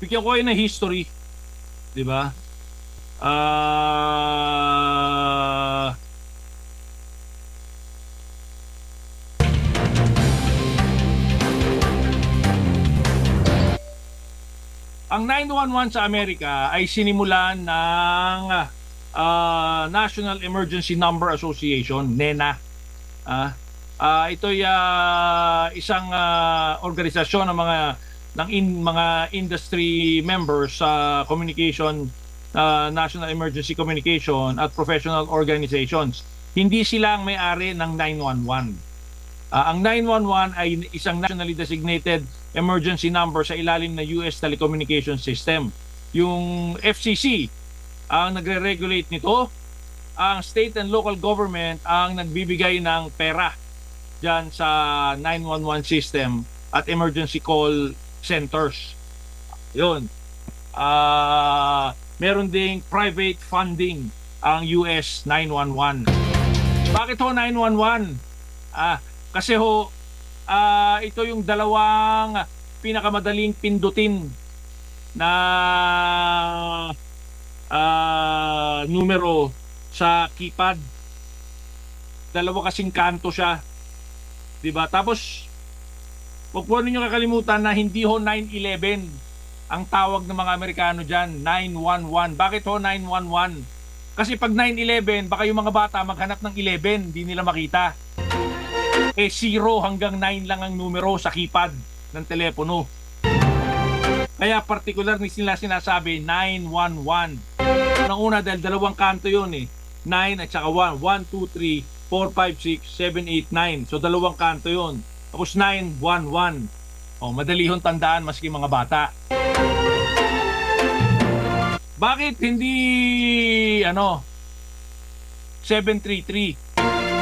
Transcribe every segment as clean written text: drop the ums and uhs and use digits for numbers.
Bigyan ko kayo ng history, di ba? Ah... Ang 911 sa Amerika ay sinimulan ng National Emergency Number Association, NENA. Ito'y isang organisasyon ng mga industry members sa communication, National Emergency Communication at professional organizations. Hindi sila ang may-ari ng 911. Ang 911 ay isang nationally designated emergency number sa ilalim ng US Telecommunication System. Yung FCC ang nagre-regulate nito. Ang state and local government ang nagbibigay ng pera dyan sa 911 system at emergency call centers. Yun. Meron ding private funding ang US 911. Bakit ho 911? Kasi ho, ito yung dalawang pinakamadaling pindutin na numero sa keypad. Dalawa kasing kanto siya. Diba? Tapos, huwag po ninyo kakalimutan na hindi ho 911 ang tawag ng mga Amerikano dyan. 911. Bakit ho 911? Kasi pag 911, baka yung mga bata maghanap ng 11, hindi nila makita. 0 hanggang 9 lang ang numero sa keypad ng telepono. Kaya particular nila sinasabi 911. Unang-una dahil dalawang kanto yun 9 at saka 1. 1, 2, 3, 4, 5, 6, 7, 8, 9. So dalawang kanto yun. Tapos 911. Madali hong tandaan maski mga bata. Bakit hindi 733?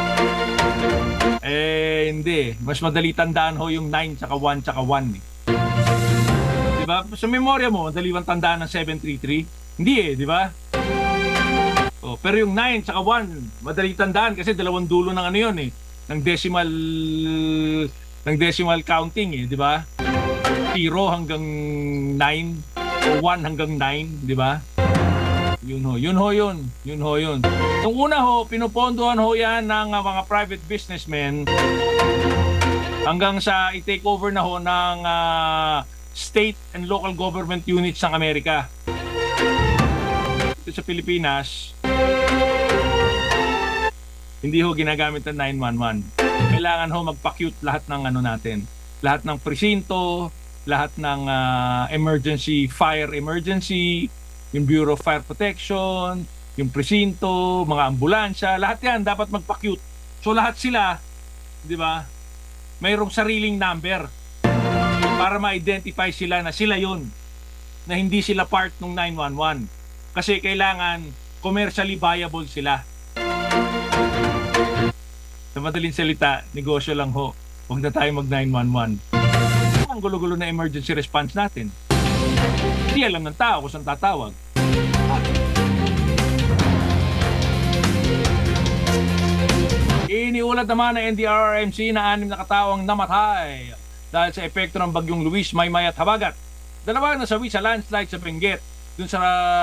Hindi. Mas madali tandaan ho yung 9 tsaka 1 tsaka 1 Diba? Sa memorya mo, madali bang tandaan ng 733? Hindi di ba? Pero yung 9 tsaka 1, madali tandaan kasi dalawang dulo ng yun ng decimal counting di ba? 0 hanggang 9 o 1 hanggang 9, di ba? Yun ho yun. Nung una ho, pinupondohan ho yan ng mga private businessmen hanggang sa i-take over na ho ng state and local government units ng Amerika. Ito sa Pilipinas, hindi ho ginagamit ng 911. Kailangan ho magpa-cute lahat ng natin. Lahat ng presinto, lahat ng fire emergency, yung Bureau of Fire Protection, yung presinto, mga ambulansya, lahat yan dapat magpa-cute. So lahat sila, di ba, mayroong sariling number para ma-identify sila na sila yun, na hindi sila part ng 911. Kasi kailangan commercially viable sila. Sa madaling salita, negosyo lang ho. Huwag na tayo mag-911. Ang gulo-gulo na emergency response natin. Hindi alam ng tao kung saan tatawag. Iniulat naman ng NDRRMC na 6 na katawang namatay dahil sa epekto ng bagyong Luis, Maymay at Habagat. Dalawa nasawi sa landslide sa Benguet. Dun sa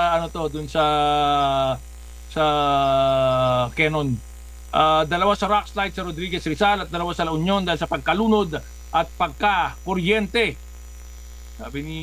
Quezon. Dalawa sa rockslide sa Rodriguez Rizal at dalawa sa La Union dahil sa pagkalunod at pagka-kuryente. Sabi ni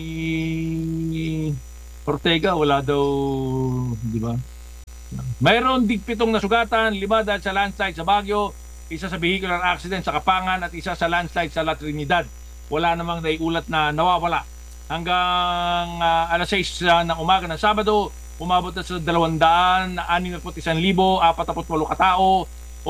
Ortega, wala daw, di ba? Mayroon 7 nasugatan, 5 dahil sa landslide sa Baguio, 1 sa vehicular accident sa Kapangan at 1 sa landslide sa La Trinidad. Wala namang naiulat na nawawala. Hanggang alas 6 ng umaga ng Sabado, umabot na sa 261,048 katao o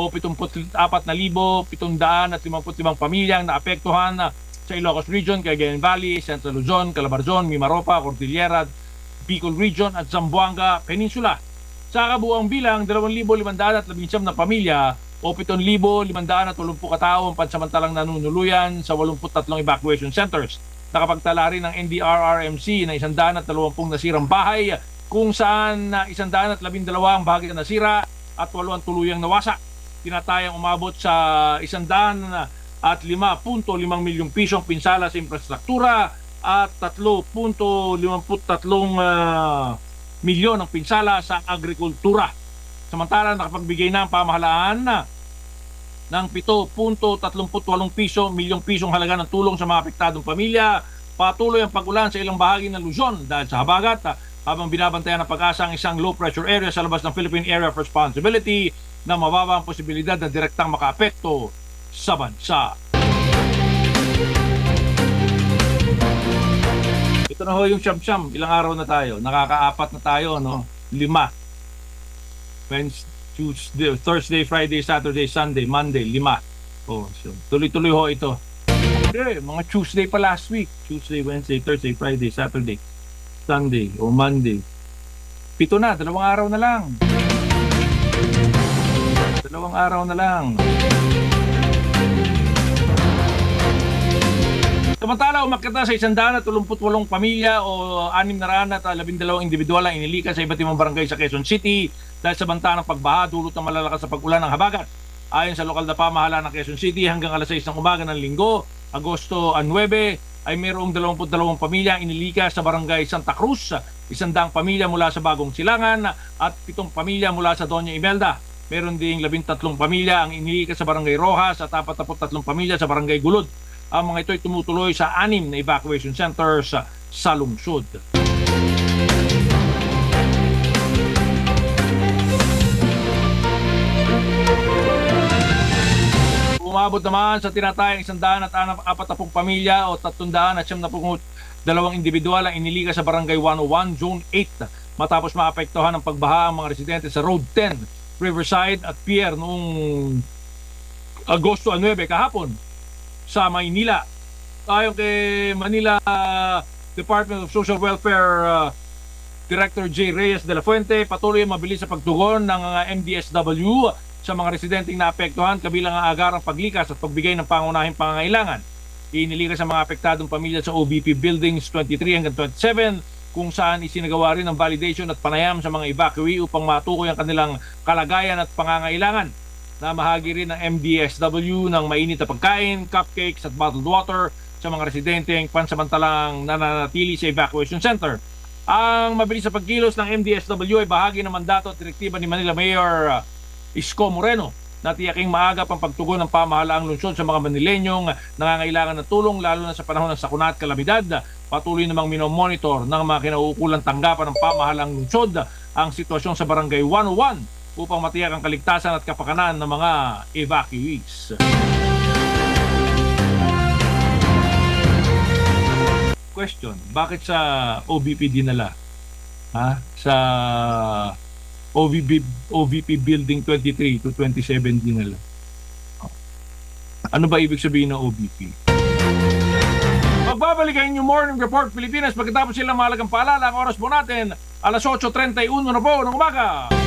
74,755 pamilyang naapektuhan sa Ilocos Region, Cagayan Valley, Central Luzon, Calabarzon, Mimaropa, Cordillera, Bicol Region at Zamboanga Peninsula. Sa kabuuang bilang, 2,519 na pamilya o 7,580 katao ang pansamantalang nanunuluyan sa 83 evacuation centers. Nakapagtala rin ng NDRRMC na 120 nasirang bahay kung saan 112 ang bahagi na nasira at 8 ang tuluyang nawasak. Tinatayang umabot sa 105.5 milyong pisong pinsala sa infrastruktura at 3.53 milyon ang pinsala sa agrikultura. Samantala, nakapagbigay na ang pamahalaan ng 7.38 milyong pisong halaga ng tulong sa mga apektadong pamilya. Patuloy ang pag-ulan sa ilang bahagi ng Luzon dahil sa habagat, habang binabantayan ng Pag-asa ang isang low pressure area sa labas ng Philippine Area of Responsibility na mababa ang posibilidad na direktang makaapekto sa bansa. Ito na ho yung siyam-siyam. Ilang araw na tayo? Nakaka-4 na tayo, no? 5. Wednesday, Tuesday, Thursday, Friday, Saturday, Sunday, Monday, 5. Oh, so tuloy-tuloy ho ito. Okay, mga Tuesday pa last week. Tuesday, Wednesday, Thursday, Friday, Saturday, Sunday, o Monday. 7 na, 2 araw na lang. 2 araw na lang. Samantala, umakyat na sa 138 pamilya o 612 individual ang inilikas sa iba't ibang barangay sa Quezon City dahil sa banta ng pagbaha dulot ng malalakas na pag-ulan ng habagat. Ayon sa lokal na pamahalaan ng Quezon City, hanggang alas 6 ng umaga ng Linggo, Agosto 9, ay mayroong 22 pamilya ang inilikas sa barangay Santa Cruz, 100 pamilya mula sa Bagong Silangan at 7 pamilya mula sa Doña Imelda. Meron ding 13 pamilya ang inilikas sa barangay Rojas at 43 pamilya sa barangay Gulod. Ang mga ito ay tumutuloy sa 6 na evacuation centers sa lungsod. Umabot naman sa tinatayang 140 pamilya o 372 individual ang inilikas sa Barangay 101, Zone 8 matapos maapektuhan ng pagbaha ang mga residente sa Road 10, Riverside at Pier noong Agosto 9 kahapon sa Maynila. Ayon kay Manila Department of Social Welfare Director J. Reyes de la Fuente, patuloy ang mabilis sa pagtugon ng MDSW sa mga residenteng naapektuhan kabilang ang agarang paglikas at pagbigay ng pangunahing pangangailangan. Inilikas sa mga apektadong pamilya sa OBP Buildings 23 hanggang 27 kung saan isinagawa rin ang validation at panayam sa mga evacuee upang matukoy ang kanilang kalagayan at pangangailangan. Namahagi rin ng MDSW ng mainit na pagkain, cupcakes at bottled water sa mga residenteng pansamantalang nananatili sa evacuation center. Ang mabilis sa pagkilos ng MDSW ay bahagi ng mandato at direktiba ni Manila Mayor Isko Moreno na tiyaking maagap ang pagtugon ng pamahalaang lungsod sa mga Manilenyong nangangailangan ng tulong lalo na sa panahon ng sakuna at kalamidad. Patuloy namang minomonitor ng mga kinauukulang tanggapan ng pamahalaang lungsod ang sitwasyon sa Barangay 101 upang matiyak ang kaligtasan at kapakanan ng mga evacuees. Question, bakit sa OBP dinala? Sa OVP Building 23 to 27 dinala? Ano ba ibig sabihin ng OBP? Magbabalik ang inyong Morning Report Pilipinas pagkatapos silang mahalagang paalala. Ang oras po natin, alas 8:31 na po ng umaga.